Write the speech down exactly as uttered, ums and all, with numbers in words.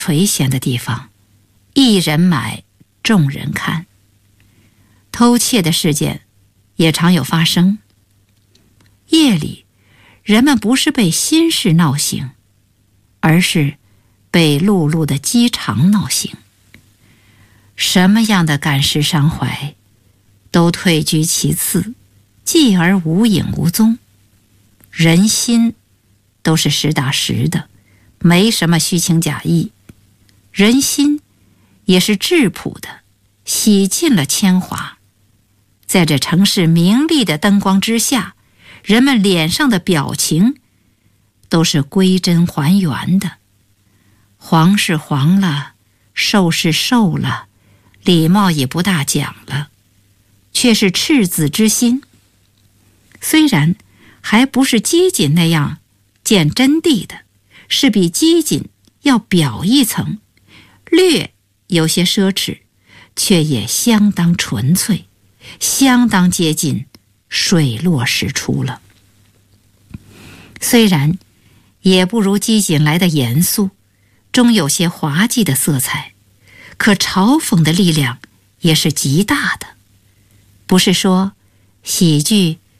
垂涎的地方，一人买，众人看。偷窃的事件也常有发生。夜里，人们不是被心事闹醒，而是被碌碌的饥肠闹醒。什么样的感时伤怀，都退居其次，继而无影无踪。人心都是实打实的，没什么虚情假意。人心也是质朴的，洗尽了铅华。在这城市明丽的灯光之下，人们脸上的表情都是归真还原的。黄是黄了，瘦是瘦了，礼貌也不大讲了，却是赤子之心。虽然还不是机警那样见真谛的，是比机警要表一层，略有些奢侈，却也相当纯粹，相当接近水落石出了。虽然也不如机警来的严肃，终有些滑稽的色彩，可嘲讽的力量也是极大的。不是说喜剧